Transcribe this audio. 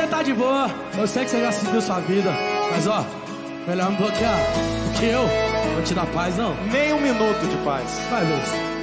você tá de boa, eu sei que você já seguiu sua vida. Mas ó, melhor não bloquear, porque eu vou te dar paz não. Nem um minuto de paz. Vai, Lúcio.